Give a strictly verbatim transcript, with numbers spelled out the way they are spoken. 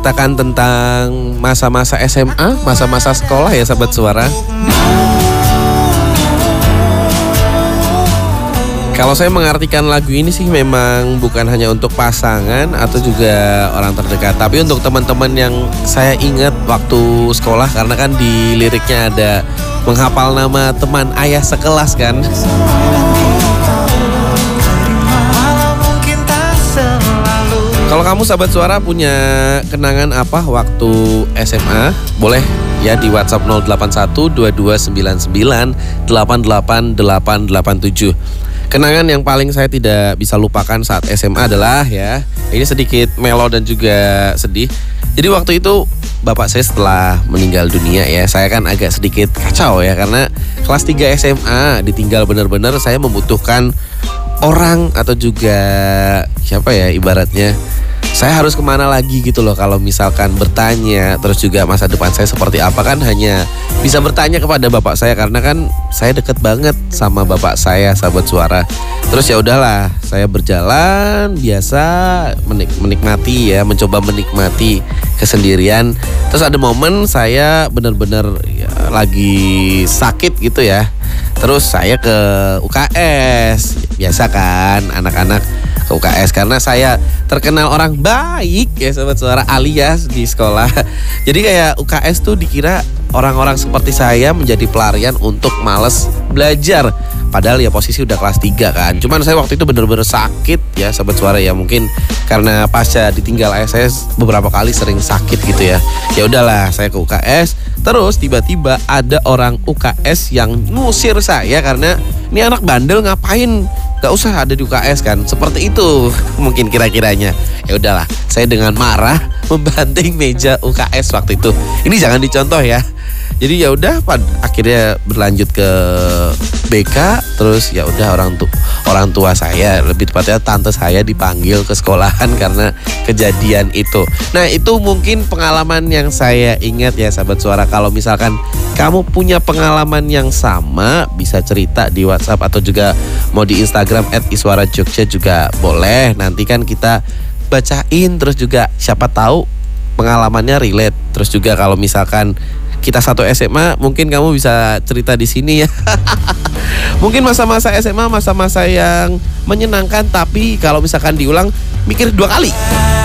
Katakan tentang masa-masa S M A, masa-masa sekolah ya sahabat suara. Kalau saya mengartikan lagu ini sih memang bukan hanya untuk pasangan atau juga orang terdekat, tapi untuk teman-teman yang saya ingat waktu sekolah, karena kan di liriknya ada menghafal nama teman ayah sekelas kan. Kalau kamu sahabat suara punya kenangan apa waktu S M A? Boleh ya di WhatsApp nol delapan satu dua dua sembilan sembilan delapan delapan delapan delapan tujuh. Kenangan yang paling saya tidak bisa lupakan saat S M A adalah ya, ini sedikit melo dan juga sedih. Jadi waktu itu bapak saya setelah meninggal dunia ya, saya kan agak sedikit kacau ya, karena kelas tiga S M A ditinggal benar-benar. Saya membutuhkan orang atau juga siapa ya ibaratnya, saya harus kemana lagi gitu loh kalau misalkan bertanya, terus juga masa depan saya seperti apa, kan hanya bisa bertanya kepada bapak saya, karena kan saya deket banget sama bapak saya sahabat suara. Terus ya udahlah, saya berjalan biasa menik- menikmati ya, mencoba menikmati kesendirian. Terus ada momen saya benar-benar ya, lagi sakit gitu ya. Terus saya ke U K S, biasa kan anak-anak ke U K S, karena saya terkenal orang baik ya sahabat suara alias di sekolah. Jadi kayak U K S tuh dikira orang-orang seperti saya menjadi pelarian untuk males belajar. Padahal ya posisi udah kelas tiga kan. Cuman saya waktu itu bener-bener sakit ya sahabat suara ya, mungkin karena pasca ditinggal ayah saya beberapa kali sering sakit gitu ya. Ya udahlah, saya ke U K S. Terus tiba-tiba ada orang U K S yang ngusir saya karena ini anak bandel ngapain? Gak usah ada di U K S kan. Seperti itu mungkin kira-kiranya. Ya udahlah, saya dengan marah membanting meja U K S waktu itu. Ini jangan dicontoh ya. Jadi ya udah, akhirnya berlanjut ke B K. Terus ya udah orang tu orang tua saya, lebih tepatnya tante saya, dipanggil ke sekolahan karena kejadian itu. Nah itu mungkin pengalaman yang saya ingat ya sahabat suara. Kalau misalkan kamu punya pengalaman yang sama, bisa cerita di WhatsApp atau juga mau di Instagram et iswara jogja juga boleh. Nanti kan kita bacain, terus juga siapa tahu pengalamannya relate. Terus juga kalau misalkan kita satu S M A, mungkin kamu bisa cerita di sini ya. Mungkin masa-masa S M A masa-masa yang menyenangkan, tapi kalau misalkan diulang mikir dua kali.